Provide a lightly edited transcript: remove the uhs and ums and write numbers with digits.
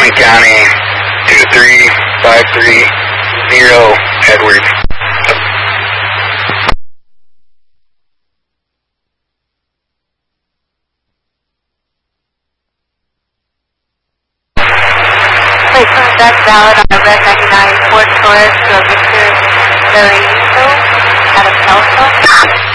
County 23530 Edwards. Placement that's valid on the red 99 Ford Taurus to a Victor Verisco at a cell phone.